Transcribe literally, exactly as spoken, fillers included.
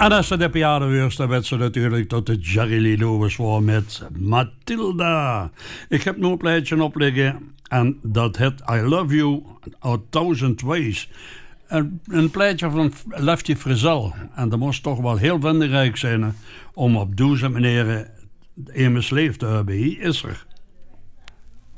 En als ze de piano hoort, dan werd ze natuurlijk tot de Jerry Lee Lewis voor met Matilda. Ik heb nu een plaatje opliggen en dat heet I Love You a Thousand Ways. Een, een plaatje van Lefty Frizzell. En dat moest toch wel heel vindingrijk zijn om op deze manier een misleefd te hebben. Hier is er.